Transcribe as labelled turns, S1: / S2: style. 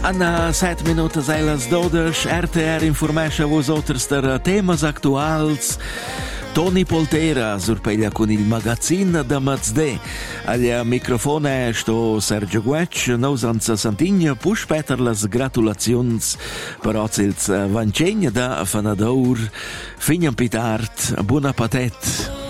S1: Anna 7 minutas eilas 12, RTR informescha vos oters der temas actuals. Toni Poltera surpeglia con il magazzin da Mazde. Al microfone sto Sergio Guec, nos anza Santigna, push peter las gratulazions per ozzils vancegna da Fanadour. Finiam pitart, buona patet.